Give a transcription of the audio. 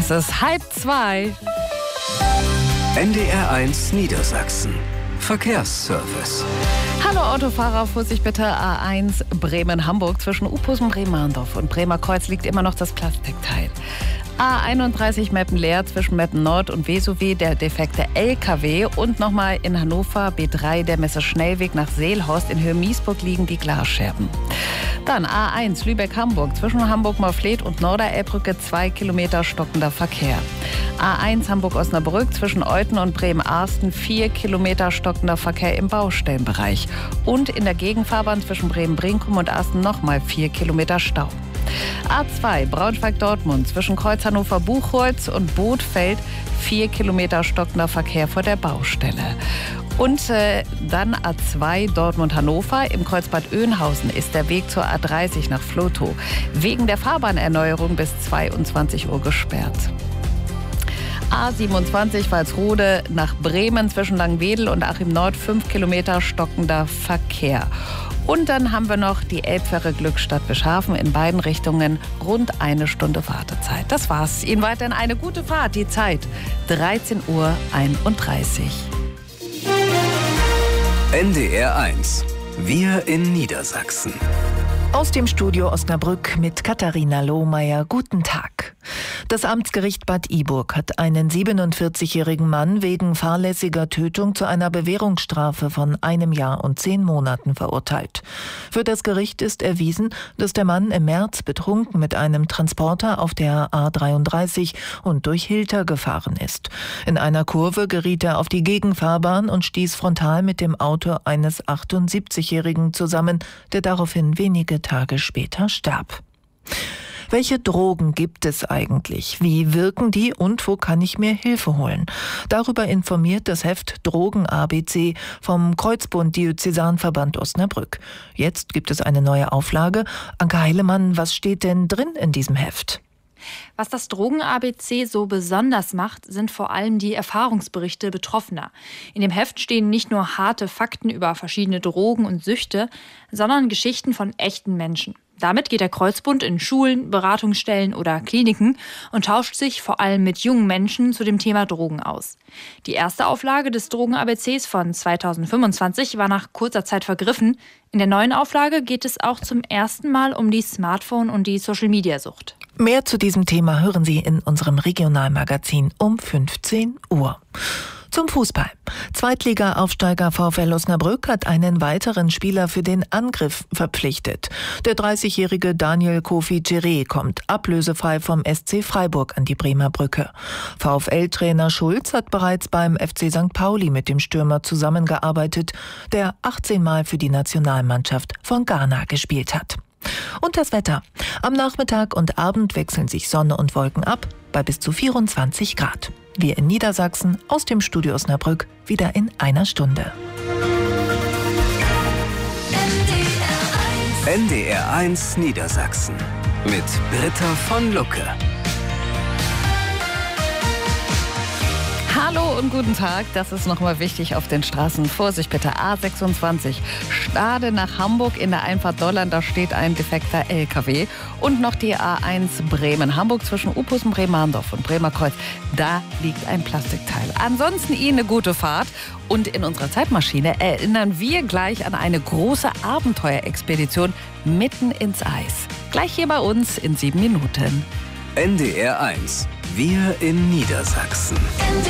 Es ist 1:30. NDR1 Niedersachsen. Verkehrsservice. Hallo Autofahrer, Vorsicht bitte, A1 Bremen-Hamburg. Zwischen Uphusen, Bremerndorf und Bremerkreuz liegt immer noch das Plastikteil. A31 Meppen-Leer zwischen Meppen-Nord und Vesuvi der defekte LKW. Und nochmal in Hannover B3 der Messe-Schnellweg nach Seelhorst. In Höhe-Miesburg liegen die Glasscherben. Dann A1 Lübeck-Hamburg zwischen Hamburg-Morfleet und Norderelbbrücke 2 Kilometer stockender Verkehr. A1 Hamburg-Osnabrück zwischen Euten und Bremen-Arsten 4 Kilometer stockender Verkehr im Baustellenbereich. Und in der Gegenfahrbahn zwischen Bremen-Brinkum und Arsten nochmal 4 Kilometer Stau. A2 Braunschweig-Dortmund zwischen Kreuz Hannover-Buchholz und Bothfeld 4 Kilometer stockender Verkehr vor der Baustelle. Und dann A2 Dortmund-Hannover. Im Kreuz Bad Oeynhausen ist der Weg zur A30 nach Vlotho wegen der Fahrbahnerneuerung bis 22 Uhr gesperrt. A27 Walsrode nach Bremen zwischen Langwedel und Achim Nord 5 Kilometer stockender Verkehr. Und dann haben wir noch die Elbfähre Glückstadt Bischhafen in beiden Richtungen rund 1 Stunde Wartezeit. Das war's. Ihnen weiterhin eine gute Fahrt. Die Zeit 13:31 Uhr. NDR1. Wir in Niedersachsen. Aus dem Studio Osnabrück mit Katharina Lohmeier. Guten Tag. Das Amtsgericht Bad Iburg hat einen 47-jährigen Mann wegen fahrlässiger Tötung zu einer Bewährungsstrafe von 1 Jahr und 10 Monaten verurteilt. Für das Gericht ist erwiesen, dass der Mann im März betrunken mit einem Transporter auf der A33 und durch Hilter gefahren ist. In einer Kurve geriet er auf die Gegenfahrbahn und stieß frontal mit dem Auto eines 78-jährigen zusammen, der daraufhin wenige Tage später starb. Welche Drogen gibt es eigentlich? Wie wirken die und wo kann ich mir Hilfe holen? Darüber informiert das Heft Drogen ABC vom Kreuzbund Diözesanverband Osnabrück. Jetzt gibt es eine neue Auflage. Anke Heilemann, was steht denn drin in diesem Heft? Was das Drogen-ABC so besonders macht, sind vor allem die Erfahrungsberichte Betroffener. In dem Heft stehen nicht nur harte Fakten über verschiedene Drogen und Süchte, sondern Geschichten von echten Menschen. Damit geht der Kreuzbund in Schulen, Beratungsstellen oder Kliniken und tauscht sich vor allem mit jungen Menschen zu dem Thema Drogen aus. Die erste Auflage des Drogen-ABCs von 2025 war nach kurzer Zeit vergriffen. In der neuen Auflage geht es auch zum ersten Mal um die Smartphone- und die Social-Media-Sucht. Mehr zu diesem Thema hören Sie in unserem Regionalmagazin um 15 Uhr. Zum Fußball. Zweitliga-Aufsteiger VfL Osnabrück hat einen weiteren Spieler für den Angriff verpflichtet. Der 30-jährige Daniel Kofi-Djere kommt ablösefrei vom SC Freiburg an die Bremer Brücke. VfL-Trainer Schulz hat bereits beim FC St. Pauli mit dem Stürmer zusammengearbeitet, der 18 Mal für die Nationalmannschaft von Ghana gespielt hat. Und das Wetter. Am Nachmittag und Abend wechseln sich Sonne und Wolken ab bei bis zu 24 Grad. Wir in Niedersachsen aus dem Studio Osnabrück wieder in einer Stunde. NDR1 Niedersachsen mit Britta von Lucke. Hallo und guten Tag, das ist nochmal wichtig auf den Straßen. Vorsicht bitte, A26, Stade nach Hamburg in der Einfahrt Dolland, da steht ein defekter LKW. Und noch die A1 Bremen-Hamburg zwischen Uphusen, Bremerndorf und Bremerkreuz, da liegt ein Plastikteil. Ansonsten Ihnen eine gute Fahrt. Und in unserer Zeitmaschine erinnern wir gleich an eine große Abenteuerexpedition mitten ins Eis. Gleich hier bei uns in 7 Minuten. NDR1, wir in Niedersachsen.